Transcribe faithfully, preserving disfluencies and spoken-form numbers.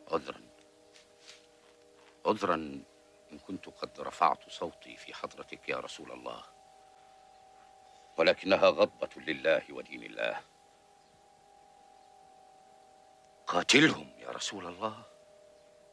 عذرا عذرا إن كنت قد رفعت صوتي في حضرتك يا رسول الله، ولكنها غضبة لله ودين الله. قاتلهم يا رسول الله.